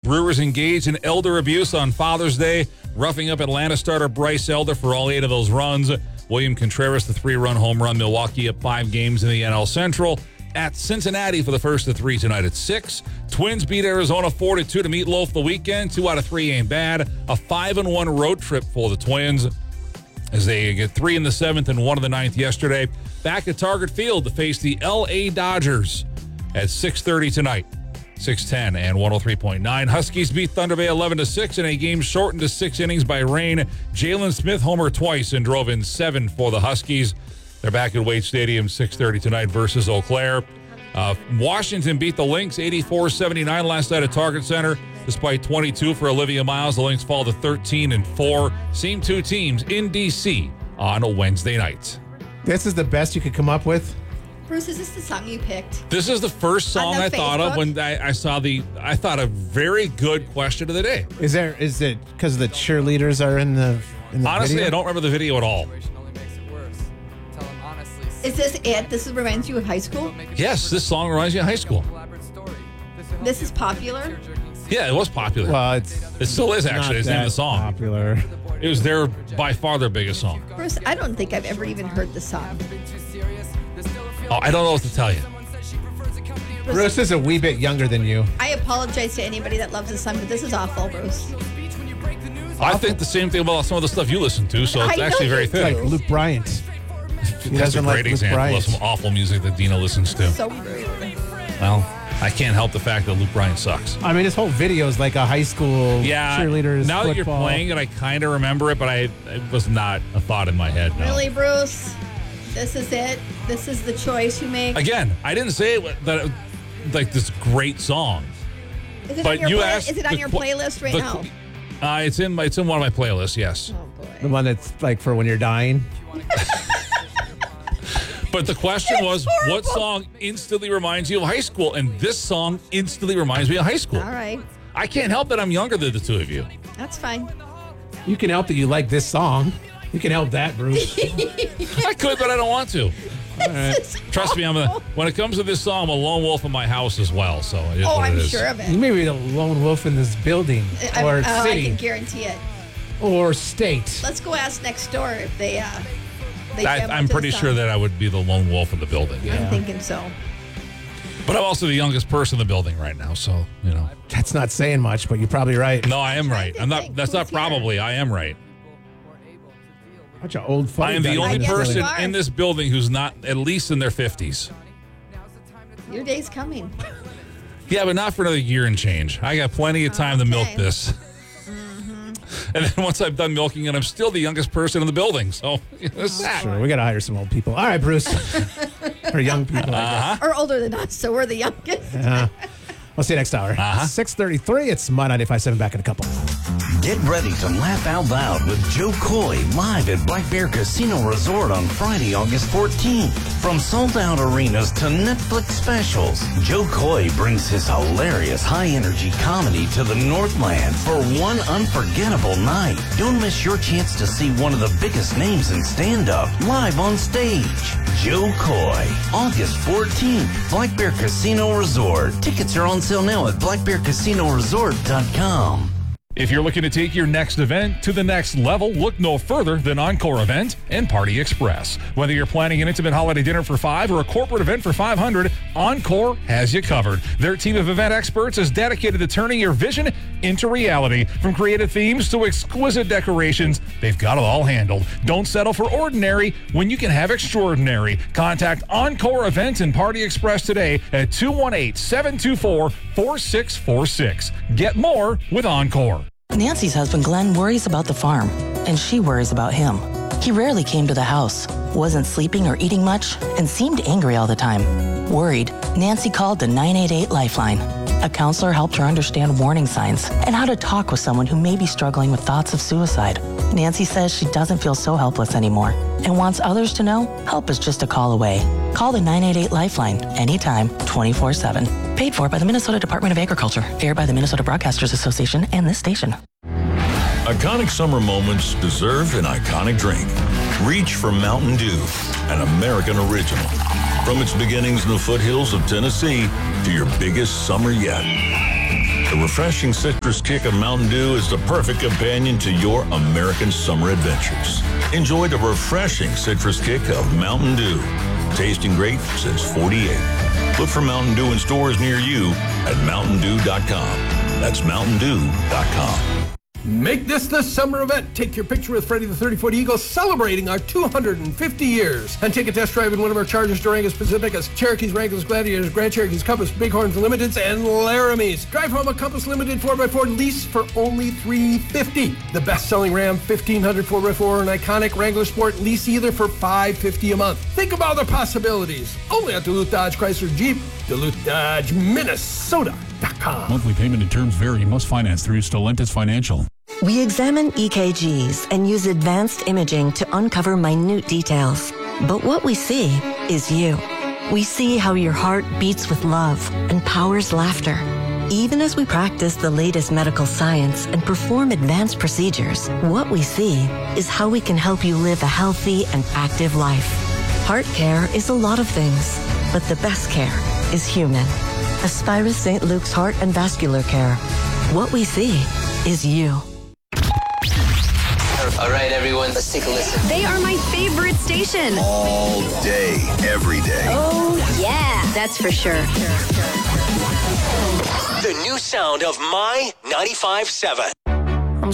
Brewers engaged in elder abuse on Father's Day, roughing up Atlanta starter Bryce Elder for all 8 of those runs. William Contreras, the 3-run home run. Milwaukee up 5 games in the NL Central. At Cincinnati for the first of 3 tonight at 6. Twins beat Arizona 4-2 to Meatloaf the weekend. 2 out of 3 ain't bad. A 5-1 road trip for the Twins as they get 3 in the 7th and 1 in the 9th yesterday. Back at Target Field to face the L.A. Dodgers at 6:30 tonight. 610 and 103.9. Huskies beat Thunder Bay 11-6 in a game shortened to 6 innings by rain. Jalen Smith homered twice and drove in 7 for the Huskies. They're back at Wade Stadium 6:30 tonight versus Eau Claire. Washington beat the Lynx 84-79 last night at Target Center. Despite 22 for Olivia Miles, the Lynx fall to 13-4. Same 2 teams in D.C. on a Wednesday night. This is the best you could come up with? Bruce, is this the song you picked? This is the first song I thought of when I saw I thought a very good question of the day. Is it because the cheerleaders are in the Honestly, video? I don't remember the video at all. Is this it? This reminds you of high school? Yes, this song reminds me of high school. This is popular? Yeah, it was popular. Well, it still is, actually. It's the name of the song. Popular. It was by far their biggest song. Bruce, I don't think I've ever even heard the song. Oh, I don't know what to tell you. Bruce is a wee bit younger than you. I apologize to anybody that loves this song, but this is awful, Bruce. I think the same thing about some of the stuff you listen to, so it's actually very thin. Like Luke Bryant. That's a great example of some awful music that Dina listens to. So rude. Well, I can't help the fact that Luke Bryant sucks. I mean, his whole video is like a high school cheerleaders now that you're football. playing it, I kind of remember it, but it was not a thought in my head. No. Really, Bruce? This is it? This is the choice you make? Again, I didn't say that like this great song. Is it but on your you asked is it on your playlist right now? It's in one of my playlists, yes. Oh, boy. The one that's like for when you're dying. But the question was, what song instantly reminds you of high school? And this song instantly reminds me of high school. All right. I can't help that I'm younger than the two of you. That's fine. You can help that you like this song. You can help that, Bruce. I could, but I don't want to. Trust me, when it comes to this song, I'm a lone wolf in my house as well. So it is what I'm it is. sure of You it. may be the lone wolf in this building or I city can guarantee it. or state. Let's go ask next door if they I'm pretty sure that I would be the lone wolf in the building. I'm thinking so. But I'm also the youngest person in the building right now, so That's not saying much, but you're probably right. No, I am right. I'm not. That's not probably. I am right. Bunch of old funny I am the guys only in this person building. in this building who's not at least in their 50s. Your day's coming. Yeah, but not for another year and change. I got plenty of time to milk this. And then once I'm done milking it, I'm still the youngest person in the building. So Sure, we got to hire some old people. All right, Bruce. Or young people. Or older than us, so we're the youngest. We'll see you next hour. 6:33. It's My 95.7. Back in a couple. Get ready to laugh out loud with Joe Coy live at Black Bear Casino Resort on Friday, August 14th. From sold-out arenas to Netflix specials, Joe Coy brings his hilarious high-energy comedy to the Northland for one unforgettable night. Don't miss your chance to see one of the biggest names in stand-up live on stage. Joe Coy, August 14th, Black Bear Casino Resort. Tickets are on sale now at blackbearcasinoresort.com. if you're looking to take your next event to the next level, look no further than Encore Event and Party Express. Whether you're planning an intimate holiday dinner for 5 or a corporate event for 500, Encore has you covered. Their team of event experts is dedicated to turning your vision into reality. From creative themes to exquisite decorations, they've got it all handled. Don't settle for ordinary when you can have extraordinary. Contact Encore Event and Party Express today at 218-724-4646. Get more with Encore. Nancy's husband Glenn worries about the farm, and she worries about him. He rarely came to the house, wasn't sleeping or eating much, and seemed angry all the time. Worried, Nancy called the 988 Lifeline. A counselor helped her understand warning signs and how to talk with someone who may be struggling with thoughts of suicide. Nancy says she doesn't feel so helpless anymore and wants others to know help is just a call away. Call the 988 Lifeline anytime, 24/7. Paid for by the Minnesota Department of Agriculture. Aired by the Minnesota Broadcasters Association and this station. Iconic summer moments deserve an iconic drink. Reach for Mountain Dew, an American original. From its beginnings in the foothills of Tennessee to your biggest summer yet. The refreshing citrus kick of Mountain Dew is the perfect companion to your American summer adventures. Enjoy the refreshing citrus kick of Mountain Dew. Tasting great since 48. Look for Mountain Dew in stores near you at MountainDew.com. That's MountainDew.com. Make this the summer event. Take your picture with Freddie the 30-foot Eagle celebrating our 250 years. And take a test drive in one of our Chargers, Durangos, Pacificas, Cherokees, Wranglers, Gladiators, Grand Cherokees, Compass, Bighorns, Limiteds, and Laramies. Drive home a Compass Limited 4x4 lease for only $350. The best-selling Ram 1500 4x4 and iconic Wrangler Sport lease either for $550 a month. Think of all the possibilities. Only at Duluth Dodge Chrysler Jeep, Duluth Dodge, Minnesota.com. Monthly payment and terms vary. Must finance through Stellantis Financial. We examine EKGs and use advanced imaging to uncover minute details. But what we see is you. We see how your heart beats with love and powers laughter. Even as we practice the latest medical science and perform advanced procedures, what we see is how we can help you live a healthy and active life. Heart care is a lot of things, but the best care is human. Aspirus St. Luke's Heart and Vascular Care. What we see is you. All right, everyone, let's take a listen. They are my favorite station. All day, every day. Oh, yeah, that's for sure. The new sound of My 95.7.